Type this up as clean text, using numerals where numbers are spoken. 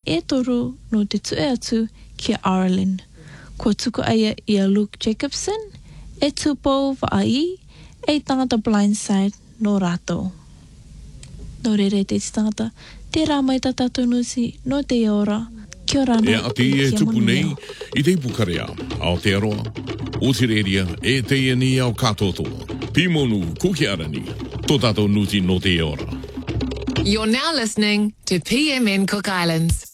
e toru no te tue atu ki Ireland. Ko tuku aia ia Luke Jacobson, e tupou vaai, e tangata Blindside no rātou. No rere te tangata, te rā mai tātou nusi no te ora, kia ora no ati e tupu nei, i te pukarea, Aotearoa, o te reria, e te ni au katoto, pimonu kukiarani, tō tātou nusi no te ora. You're now listening to PMN Cook Islands.